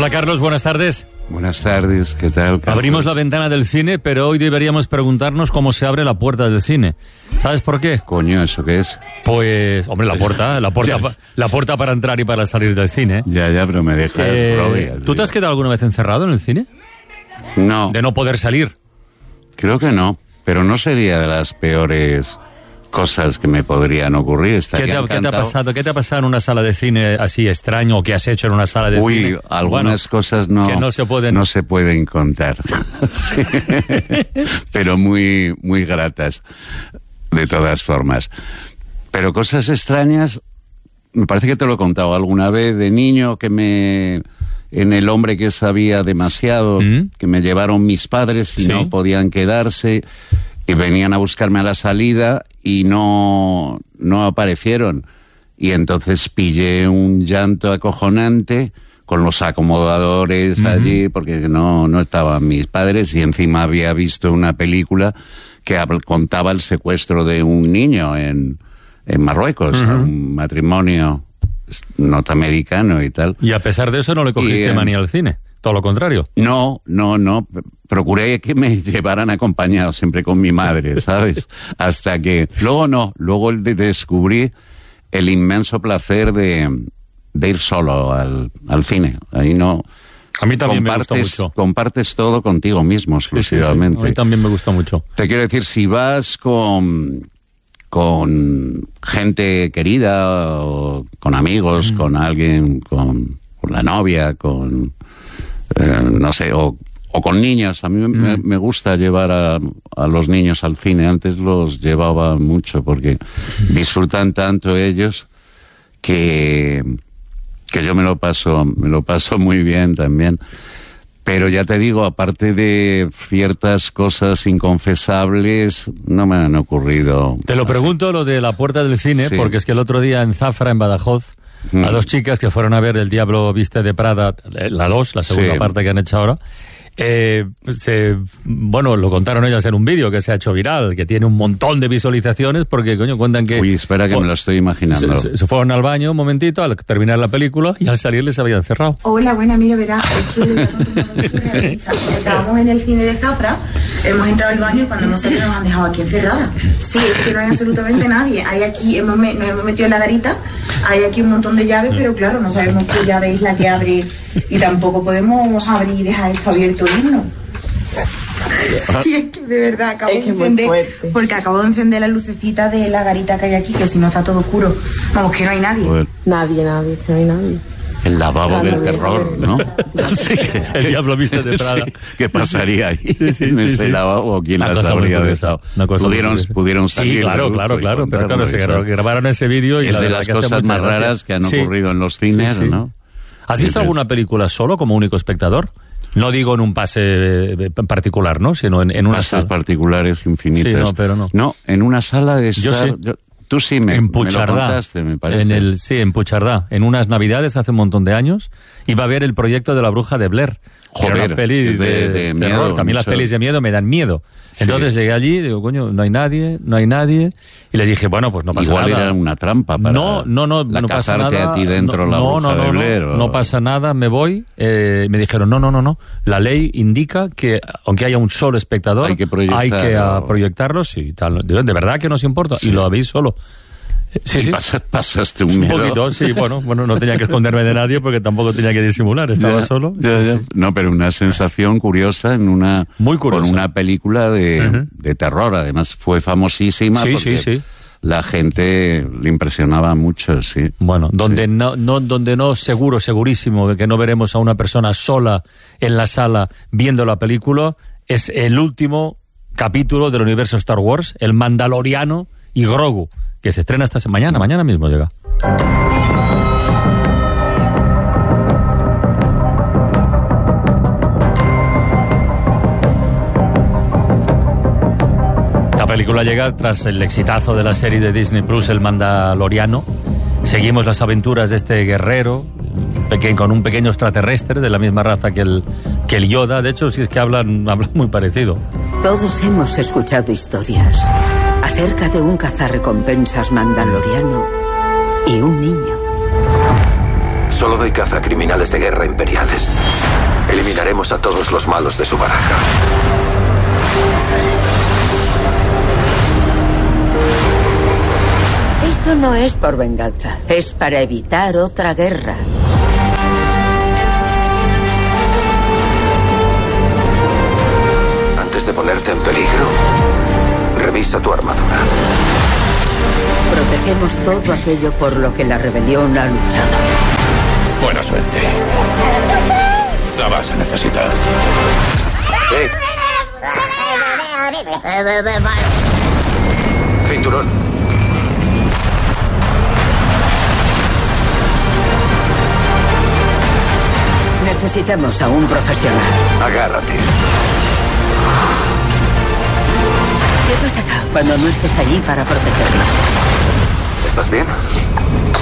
Hola Carlos, buenas tardes. Buenas tardes, ¿qué tal, Carlos? Abrimos la ventana del cine, pero hoy deberíamos preguntarnos cómo se abre la puerta del cine. ¿Sabes por qué? Coño, ¿eso qué es? Pues, hombre, la puerta para entrar y para salir del cine. Ya, pero me dejas probias. ¿Tú te has quedado alguna vez encerrado en el cine? No. ¿De no poder salir? Creo que no, pero no sería de las peores cosas que me podrían ocurrir. ¿Qué te ha pasado? ¿Qué te ha pasado en una sala de cine así extraño o qué has hecho en una sala de cine? Algunas cosas que no se pueden contar. Sí. Pero muy, muy gratas, de todas formas. Pero cosas extrañas, me parece que te lo he contado alguna vez, de niño, en El hombre que sabía demasiado, que me llevaron mis padres y no podían quedarse, y venían a buscarme a la salida y no aparecieron. Y entonces pillé un llanto acojonante con los acomodadores allí, porque no estaban mis padres, y encima había visto una película que contaba el secuestro de un niño en Marruecos, un matrimonio norteamericano y tal. Y a pesar de eso no le cogiste manía al cine, todo lo contrario. No. Procuré que me llevaran acompañado siempre con mi madre, ¿sabes? Hasta que... Luego descubrí el inmenso placer de ir solo al cine. Ahí no... A mí también me gusta mucho. Compartes todo contigo mismo, exclusivamente. Sí. A mí también me gusta mucho. Te quiero decir, si vas con gente querida, o con amigos, con alguien, con la novia, no sé, o con niños. A mí me gusta llevar a los niños al cine. Antes los llevaba mucho porque disfrutan tanto ellos que yo me lo paso muy bien también. Pero ya te digo, aparte de ciertas cosas inconfesables, no me han ocurrido. Te lo pregunto lo de la puerta del cine, porque es que el otro día en Zafra, en Badajoz, a dos chicas que fueron a ver El Diablo Viste de Prada, la segunda parte que han hecho ahora, lo contaron ellas en un vídeo que se ha hecho viral, que tiene un montón de visualizaciones, porque cuentan que... Uy, espera que me lo estoy imaginando. Se fueron al baño un momentito al terminar la película y al salir les habían cerrado. Hola, buena, mira, verás, es que le voy a contar una surrealista. Estábamos en el cine de Zafra, hemos entrado al baño y cuando nosotros nos han dejado aquí encerradas. Sí, es que no hay absolutamente nadie. Hay aquí, nos hemos metido en la garita, hay aquí un montón de llaves, pero claro, no sabemos qué llave es la que abre y tampoco podemos abrir y dejar esto abierto e irnos. Sí, es que de verdad acabo de encender, porque acabo de encender la lucecita de la garita que hay aquí, que si no está todo oscuro. Vamos, que no hay nadie. Bueno. Nadie, que no hay nadie. El lavabo del terror, ¿no? Sí, El Diablo Viste de Prada. Sí, ¿qué pasaría ahí? En ese lavabo? ¿Quién las habría dejado? Pudieron salir. Sí, claro, pero claro, se grabaron ese vídeo y es de las cosas más raras que han ocurrido en los cines, ¿no? ¿Has visto alguna película solo como único espectador? No digo en un pase particular, ¿no? Sino en una sala. Pases particulares infinitos. Sí, pero no. No, en una sala de estar... Tú sí en Puigcerdà, me lo contaste, me parece. En Puigcerdà, en unas navidades hace un montón de años, iba a ver el proyecto de La Bruja de Blair. Joder, era una peli de miedo. A mí las pelis de miedo me dan miedo. Entonces llegué allí, digo, coño, no hay nadie. Y les dije, bueno, pues no pasa nada. Igual era una trampa para no pasa nada. A ti dentro la Bruja de Blair. No pasa nada, me voy. Me dijeron, no. La ley indica que, aunque haya un solo espectador, hay que proyectarlos y tal. De verdad que nos importa. Sí. Y lo habéis solo. Sí. Pasaste un miedo. Un poquito, sí, bueno, no tenía que esconderme de nadie porque tampoco tenía que disimular, estaba solo. Ya. No, pero una sensación curiosa muy curiosa. Con una película de terror, además fue famosísima porque la gente le impresionaba mucho, sí. Bueno, donde no segurísimo que no veremos a una persona sola en la sala viendo la película, es el último capítulo del universo Star Wars, el Mandaloriano y Grogu, que se estrena esta semana, mañana mismo llega. La película llega tras el exitazo de la serie de Disney Plus, El Mandaloriano. Seguimos las aventuras de este guerrero con un pequeño extraterrestre de la misma raza que el Yoda. De hecho, si es que hablan muy parecido. Todos hemos escuchado historias acerca de un cazarrecompensas mandaloriano y un niño. Solo doy caza a criminales de guerra imperiales. Eliminaremos a todos los malos de su baraja. Esto no es por venganza, es para evitar otra guerra. Antes de ponerte en peligro, revisa tu armadura. Protegemos todo aquello por lo que la rebelión ha luchado. Buena suerte. La vas a necesitar. Cinturón. Necesitamos a un profesional. Agárrate. ¿Qué pasará cuando no estés allí para protegerlo? ¿Estás bien?